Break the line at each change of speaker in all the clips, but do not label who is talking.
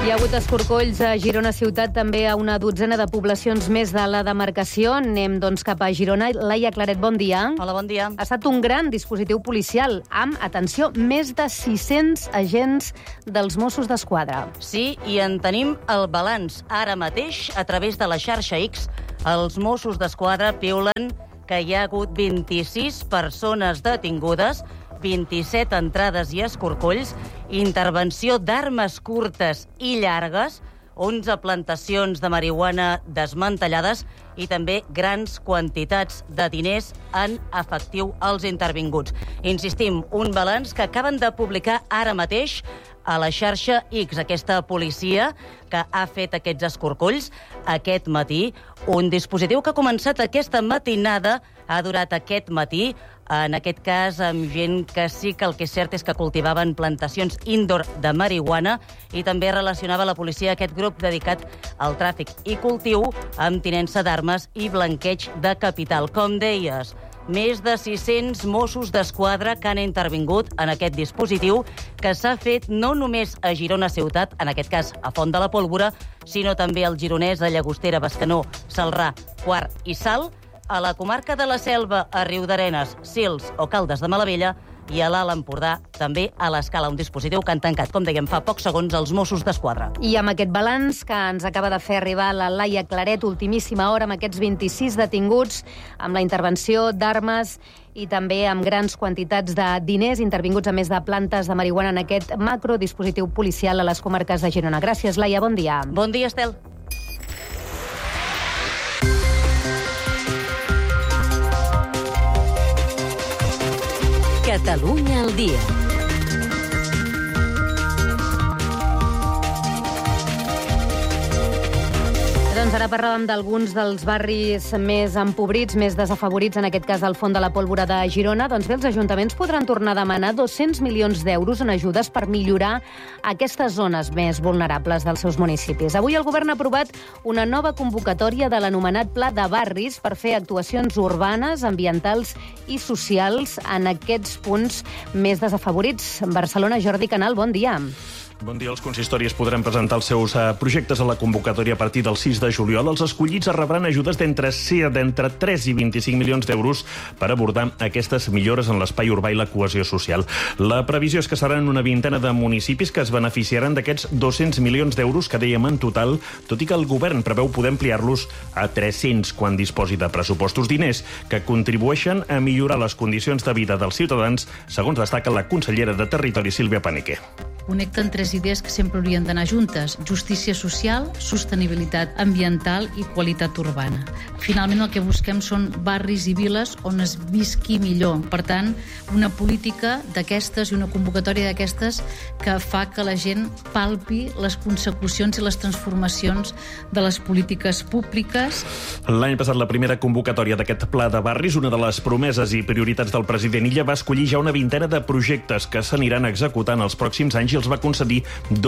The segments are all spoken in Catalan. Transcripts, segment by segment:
Hi ha hagut escorcolls a Girona ciutat, també a una dotzena de poblacions més de la demarcació. Anem, doncs, cap a Girona. Laia Claret, bon dia.
Hola, bon dia.
Ha estat un gran dispositiu policial amb, atenció, més de 600 agents dels Mossos d'Esquadra.
Sí, i en tenim el balanç. Ara mateix, a través de la xarxa X, els Mossos d'Esquadra piulen que hi ha hagut 26 persones detingudes, 27 entrades i escorcolls, intervenció d'armes curtes i llargues, 11 plantacions de marihuana desmantellades i també grans quantitats de diners en efectiu als intervinguts. Insistim, un balanç que acaben de publicar ara mateix a la xarxa X, aquesta policia que ha fet aquests escorcolls aquest matí. Un dispositiu que ha començat aquesta matinada, ha durat aquest matí, en aquest cas amb gent que sí que el que és cert és que cultivaven plantacions indoor de marihuana i també relacionava la policia aquest grup dedicat al tràfic i cultiu amb tinença d'armes i blanqueig de capital. Com deies, més de 600 Mossos d'Esquadra que han intervingut en aquest dispositiu que s'ha fet no només a Girona ciutat, en aquest cas a Font de la Pólvora, sinó també al Gironès, a Llagostera, Bescanó, Celrà, Quart i Salt, a la comarca de la Selva, a Riudarenes, Sils o Caldes de Malavella, i a l'Alt Empordà, també a l'Escala, un dispositiu que han tancat, com dèiem, fa pocs segons els Mossos d'Esquadra.
I amb aquest balanç que ens acaba de fer arribar la Laia Claret, ultimíssima hora, amb aquests 26 detinguts, amb la intervenció d'armes i també amb grans quantitats de diners intervinguts a més de plantes de marihuana en aquest macrodispositiu policial a les comarques de Girona. Gràcies, Laia, bon dia.
Bon dia, Estel.
Catalunya al dia.
Doncs ara parlàvem d'alguns dels barris més empobrits, més desafavorits, en aquest cas del Font de la Pólvora de Girona. Doncs bé, els ajuntaments podran tornar a demanar 200 milions d'euros en ajudes per millorar aquestes zones més vulnerables dels seus municipis. Avui el govern ha aprovat una nova convocatòria de l'anomenat Pla de Barris per fer actuacions urbanes, ambientals i socials en aquests punts més desafavorits. Barcelona, Jordi Canal, bon dia.
Bon dia. Els consistoris podran presentar els seus projectes a la convocatòria a partir del 6 de juliol. Els escollits rebran ajudes d'entre 3 i 25 milions d'euros per abordar aquestes millores en l'espai urbà i la cohesió social. La previsió és que seran una vintena de municipis que es beneficiaran d'aquests 200 milions d'euros que dèiem en total, tot i que el govern preveu poder ampliar-los a 300 quan disposi de pressupostos, diners que contribueixen a millorar les condicions de vida dels ciutadans, segons destaca la consellera de Territori, Sílvia Paniquer.
Connecten tres idees que sempre haurien d'anar juntes: justícia social, sostenibilitat ambiental i qualitat urbana. Finalment el que busquem són barris i viles on es visqui millor. Per tant, una política d'aquestes i una convocatòria d'aquestes que fa que la gent palpi les consecucions i les transformacions de les polítiques públiques.
L'any passat, la primera convocatòria d'aquest Pla de Barris, una de les promeses i prioritats del president Illa, va escollir ja una vintena de projectes que s'aniran executant els pròxims anys i els va concedir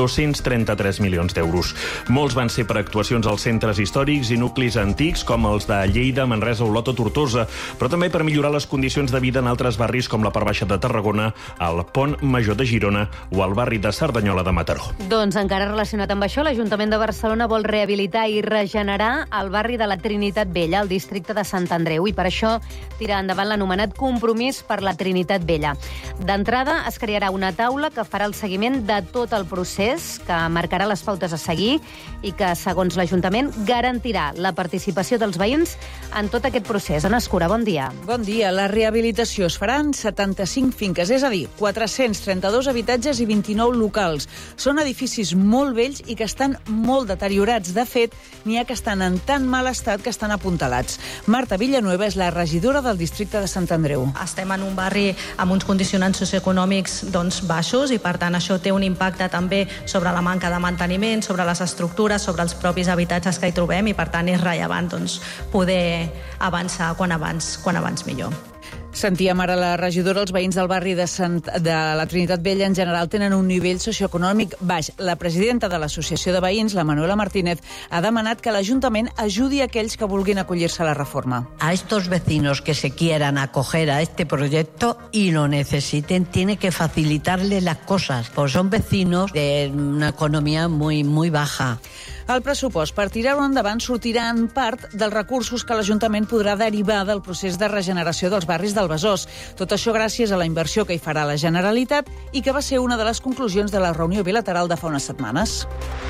233 milions d'euros. Molts van ser per actuacions als centres històrics i nuclis antics, com els de Lleida, Manresa, Olot o Tortosa, però també per millorar les condicions de vida en altres barris com la Part Baixa de Tarragona, el Pont Major de Girona o el barri de Cerdanyola de Mataró.
Doncs encara relacionat amb això, l'Ajuntament de Barcelona vol rehabilitar i regenerar el barri de la Trinitat Vella, al districte de Sant Andreu, i per això tirar endavant l'anomenat Compromís per la Trinitat Vella. D'entrada, es crearà una taula que farà el seguiment de tot el procés, que marcarà les pautes a seguir i que, segons l'Ajuntament, garantirà la participació dels veïns en tot aquest procés. Ana Escura, bon dia.
Bon dia. La rehabilitació es farà en 75 finques, és a dir, 432 habitatges i 29 locals. Són edificis molt vells i que estan molt deteriorats. De fet, n'hi ha que estan en tan mal estat que estan apuntalats. Marta Villanueva és la regidora del districte de Sant Andreu.
Estem en un barri amb uns condicionants socioeconòmics baixos i, per tant, això té un impacte també sobre la manca de manteniment, sobre les estructures, sobre els propis habitatges que hi trobem i, per tant, és rellevant poder avançar quan abans millor.
Sentíem ara la regidora. Els veïns del barri de la Trinitat Vella en general tenen un nivell socioeconòmic baix. La presidenta de l'Associació de Veïns, la Manuela Martínez, ha demanat que l'Ajuntament ajudi aquells que vulguin acollir-se a la reforma.
A estos vecinos que se quieran acoger a este proyecto y lo necesiten, tiene que facilitarles las cosas, pues son vecinos de una economía muy baja.
El pressupost per tirar-ho endavant sortirà en part dels recursos que l'Ajuntament podrà derivar del procés de regeneració dels barris del Besòs. Tot això gràcies a la inversió que hi farà la Generalitat i que va ser una de les conclusions de la reunió bilateral de fa unes setmanes.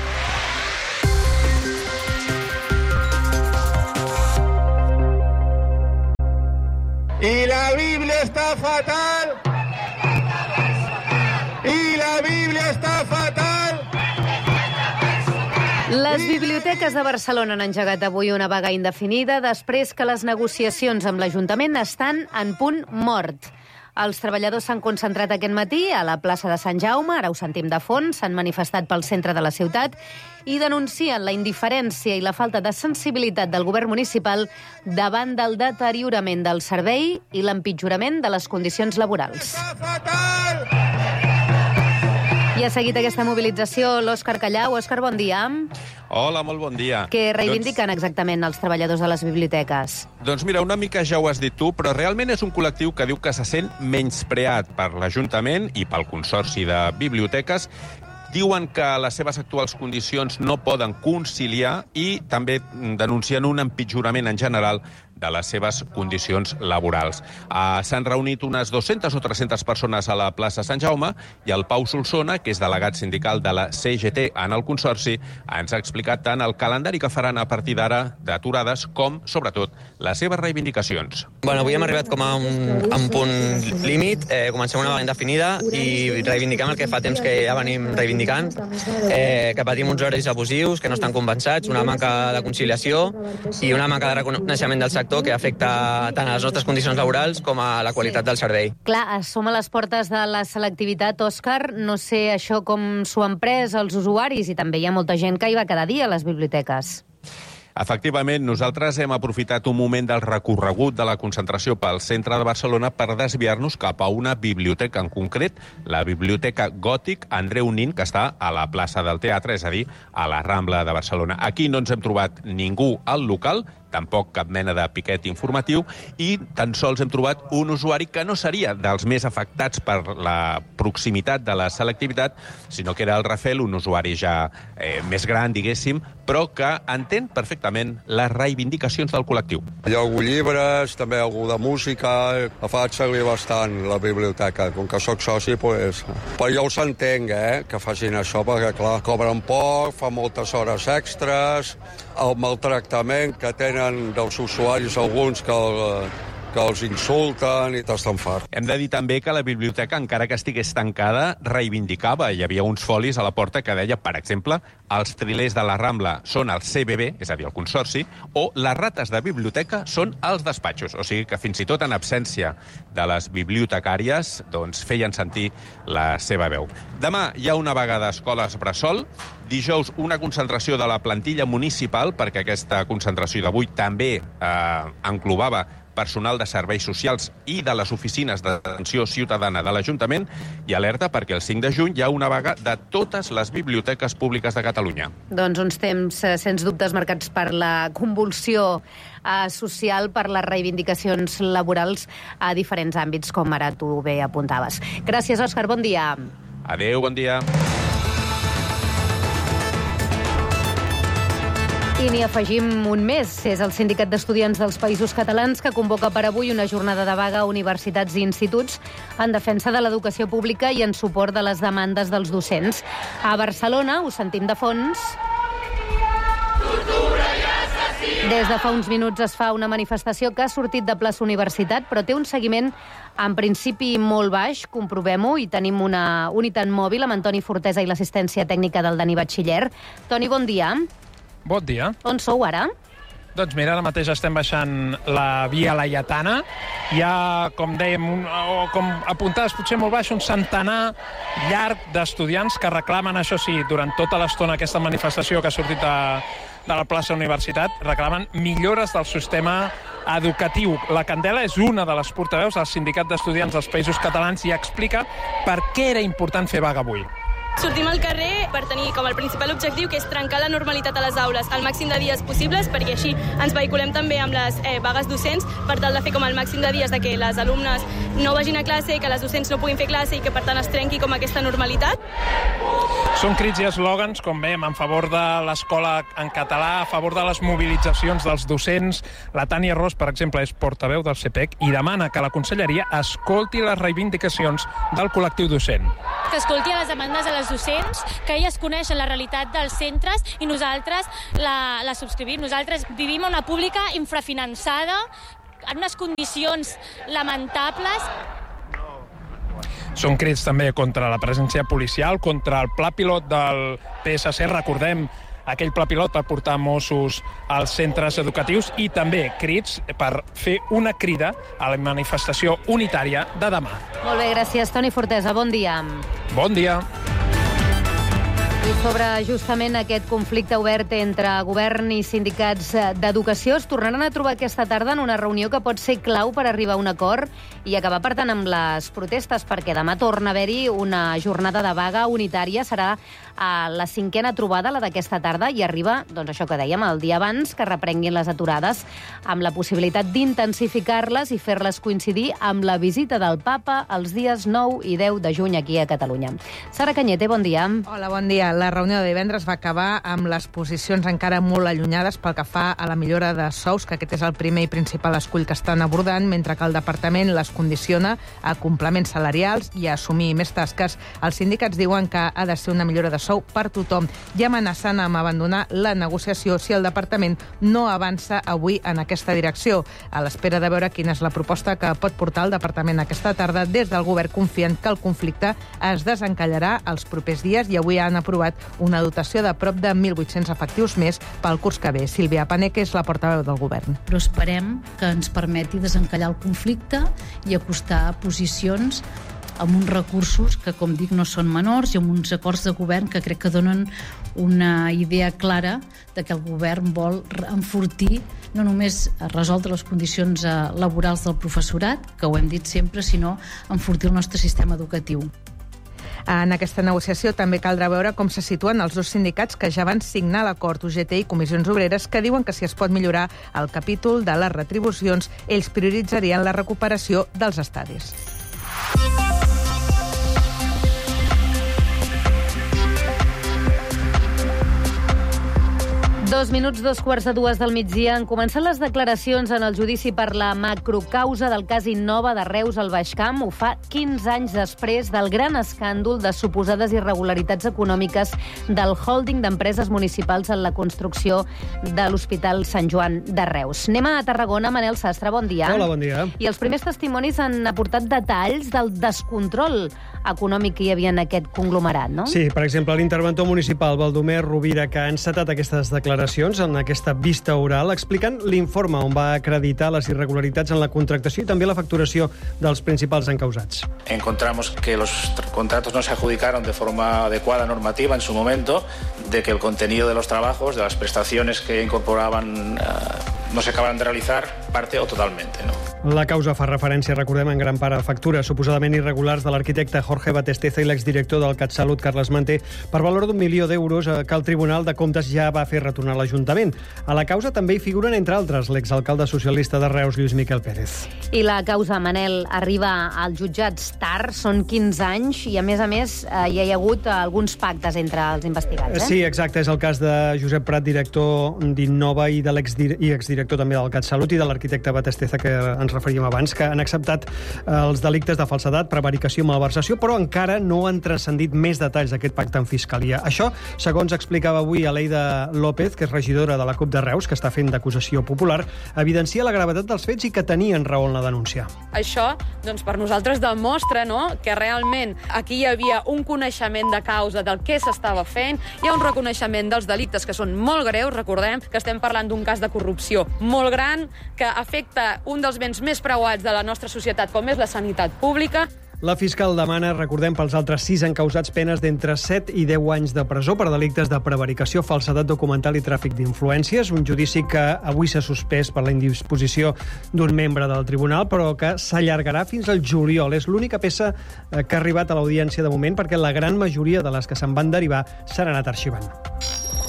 Y la Biblia está fatal. Y la Biblia está fatal.
Les biblioteques de Barcelona han engegat avui una vaga indefinida després que les negociacions amb l'Ajuntament estan en punt mort. Els treballadors s'han concentrat aquest matí a la plaça de Sant Jaume, ara ho sentim de fons, s'han manifestat pel centre de la ciutat i denuncien la indiferència i la falta de sensibilitat del govern municipal davant del deteriorament del servei i l'empitjorament de les condicions laborals. I ha seguit aquesta mobilització l'Òscar Callau. Òscar, bon dia.
Hola, molt bon dia.
Què reivindiquen exactament els treballadors de les biblioteques?
Doncs mira, una mica ja ho has dit tu, però realment és un col·lectiu que diu que se sent menyspreat per l'Ajuntament i pel Consorci de Biblioteques. Diuen que les seves actuals condicions no poden conciliar i també denuncien un empitjorament en general de les seves condicions laborals. S'han reunit unes 200 o 300 persones a la plaça Sant Jaume i el Pau Solsona, que és delegat sindical de la CGT en el Consorci, ens ha explicat tant el calendari que faran a partir d'ara d'aturades com, sobretot, les seves reivindicacions.
Bueno, avui hem arribat com a un punt límit, comencem una vaga indefinida i reivindiquem el que fa temps que ja venim reivindicant, que patim uns horaris abusius, que no estan compensats, una manca de conciliació i una manca de reconeixement del sector que afecta tant a les nostres condicions laborals com a la qualitat del servei.
Clar, som a les portes de la selectivitat, Òscar. No sé això com s'ho han pres els usuaris i també hi ha molta gent que hi va cada dia a les biblioteques.
Efectivament, nosaltres hem aprofitat un moment del recorregut de la concentració pel centre de Barcelona per desviar-nos cap a una biblioteca en concret, la Biblioteca Gòtic Andreu Nin, que està a la plaça del Teatre, és a dir, a la Rambla de Barcelona. Aquí no ens hem trobat ningú al local, tampoc cap mena de piquet informatiu, i tan sols hem trobat un usuari que no seria dels més afectats per la proximitat de la selectivitat, sinó que era el Rafel, un usuari ja més gran, diguéssim, però que entén perfectament les reivindicacions del col·lectiu.
Hi ha algun llibres, també algú de música, la faig servir bastant, la biblioteca. Com que sóc soci, doncs... Però jo els entenc, que facin això, perquè, clar, cobren poc, fan moltes hores extres, el maltractament que tenen dels usuaris, alguns que els insulten i t'estan fart.
Hem de dir també que la biblioteca, encara que estigués tancada, reivindicava. Hi havia uns folis a la porta que deia, per exemple, els trilers de la Rambla són el CBB, és a dir, el Consorci, o les rates de biblioteca són els despatxos. O sigui que fins i tot en absència de les bibliotecàries doncs feien sentir la seva veu. Demà hi ha una vaga d'escoles bressol, dijous una concentració de la plantilla municipal, perquè aquesta concentració d'avui també englobava personal de serveis socials i de les oficines d'atenció ciutadana de l'Ajuntament, i alerta perquè el 5 de juny hi ha una vaga de totes les biblioteques públiques de Catalunya.
Doncs uns temps, sens dubtes, marcats per la convulsió social, per les reivindicacions laborals a diferents àmbits, com ara tu bé apuntaves. Gràcies, Òscar. Bon dia.
Adéu, bon dia.
I n'hi afegim un més. És el Sindicat d'Estudiants dels Països Catalans que convoca per avui una jornada de vaga a universitats i instituts en defensa de l'educació pública i en suport de les demandes dels docents. A Barcelona, ho sentim de fons, des de fa uns minuts es fa una manifestació que ha sortit de plaça Universitat, però té un seguiment en principi molt baix, comprovem-ho, i tenim una unitat mòbil amb Antoni Fortesa i l'assistència tècnica del Dani Batxiller. Toni, bon dia.
Bon dia.
On sou ara?
Doncs mira, ara mateix estem baixant la Via Laietana. Hi ha, com dèiem, com apuntades potser molt baix, un centenar llarg d'estudiants que reclamen, això sí, durant tota l'estona aquesta manifestació que ha sortit de la plaça Universitat, reclamen millores del sistema educatiu. La Candela és una de les portaveus del Sindicat d'Estudiants dels Països Catalans i explica per què era important fer vaga avui.
Sortim al carrer per tenir com el principal objectiu, que és trencar la normalitat a les aules el màxim de dies possibles, perquè així ens vehiculem també amb les vagues docents per tal de fer com el màxim de dies de que les alumnes no vagin a classe, que les docents no puguin fer classe i que per tant es trenqui com aquesta normalitat.
Són crits i eslògans, com veiem, en favor de l'escola en català, a favor de les mobilitzacions dels docents. La Tània Ros, per exemple, és portaveu del CPEC i demana que la Conselleria escolti les reivindicacions del col·lectiu docent.
Que escolti les demandes de les docents, que elles coneixen la realitat dels centres i nosaltres la subscrivim. Nosaltres vivim una pública infrafinançada, en unes condicions lamentables.
Són crits també contra la presència policial, contra el pla pilot del PSC, recordem aquell pla pilot per portar Mossos als centres educatius, i també crits per fer una crida a la manifestació unitària de demà.
Molt bé, gràcies, Toni Fortesa. Bon dia.
Bon dia.
I sobre justament aquest conflicte obert entre govern i sindicats d'educació, es tornaran a trobar aquesta tarda en una reunió que pot ser clau per arribar a un acord i acabar, per tant, amb les protestes, perquè demà torna a haver-hi una jornada de vaga unitària. Serà la 5a trobada, la d'aquesta tarda, i arriba, doncs això que dèiem, el dia abans que reprenguin les aturades, amb la possibilitat d'intensificar-les i fer-les coincidir amb la visita del papa els dies 9 i 10 de juny aquí a Catalunya. Sara Cañete, bon dia.
Hola, bon dia. La reunió de divendres va acabar amb les posicions encara molt allunyades pel que fa a la millora de sous, que aquest és el primer i principal escull que estan abordant, mentre que el departament les condiciona a complements salarials i a assumir més tasques. Els sindicats diuen que ha de ser una millora de sou per tothom i amenacen amb abandonar la negociació si el departament no avança avui en aquesta direcció. A l'espera de veure quina és la proposta que pot portar el departament aquesta tarda, des del govern confien que el conflicte es desencallarà els propers dies i avui han aprovat una dotació de prop de 1.800 efectius més pel curs que ve. Sílvia Paneque és la portaveu del govern.
Però esperem que ens permeti desencallar el conflicte i acostar posicions amb uns recursos que, com dic, no són menors, i amb uns acords de govern que crec que donen una idea clara de que el govern vol enfortir no només resoldre les condicions laborals del professorat, que ho hem dit sempre, sinó enfortir el nostre sistema educatiu.
En aquesta negociació també caldrà veure com se situen els dos sindicats que ja van signar l'acord, UGT i Comissions Obreres, que diuen que si es pot millorar el capítol de les retribucions, ells prioritzarien la recuperació dels estadis.
2 minuts, 2:15 del migdia. Han començat les declaracions en el judici per la macrocausa del cas Innova de Reus al Baix Camp. Ho fa 15 anys després del gran escàndol de suposades irregularitats econòmiques del holding d'empreses municipals en la construcció de l'Hospital Sant Joan de Reus. Anem a Tarragona. Manel Sastre, bon dia.
Hola, bon dia.
I els primers testimonis han aportat detalls del descontrol econòmic que hi havia en aquest conglomerat, no?
Sí, per exemple, l'interventor municipal Baldomer Rovira, que ha encetat aquestes declaracions en aquesta vista oral, explicant l'informe on va acreditar les irregularitats en la contractació i també la facturació dels principals encausats.
Encontramos que los contratos no se adjudicaron de forma adecuada normativa en su momento, de que el contenido de los trabajos, de las prestaciones que incorporaban, no se acabaran de realizar parte o totalmente, ¿no?
La causa fa referència, recordem, en gran part a factures suposadament irregulars de l'arquitecte Jorge Batesteza i l'exdirector del CatSalut, Carles Manté, per valor d'1 milió d'euros que el Tribunal de Comptes ja va fer retornar a l'Ajuntament. A la causa també hi figuren, entre altres, l'exalcalde socialista de Reus, Lluís Miquel Pérez.
I la causa, Manel, arriba als jutjats tard, són 15 anys, i a més hi ha hagut alguns pactes entre els investigats,
Sí, exacte, és el cas de Josep Prat, director d'Innova i de exdirector també del CatSalut, i de l'arquitecte Batesteza, que ens referíem abans, que han acceptat els delictes de falsedat, prevaricació i malversació, però encara no han transcendit més detalls d'aquest pacte en Fiscalia. Això, segons explicava avui Aleida López, que és regidora de la CUP de Reus, que està fent d'acusació popular, evidencia la gravetat dels fets i que tenien raó en la denúncia.
Això, doncs, per nosaltres demostra, no?, que realment aquí hi havia un coneixement de causa del que s'estava fent, hi ha un reconeixement dels delictes que són molt greus. Recordem que estem parlant d'un cas de corrupció molt gran que afecta un dels béns més preuats de la nostra societat, com és la sanitat pública.
La fiscal demana, recordem, pels altres 6 encausats penes d'entre 7 i 10 anys de presó per delictes de prevaricació, falsedat documental i tràfic d'influències. Un judici que avui s'ha suspès per la indisposició d'un membre del tribunal, però que s'allargarà fins al juliol. És l'única peça que ha arribat a l'audiència de moment, perquè la gran majoria de les que se'n van derivar s'han anat arxivant.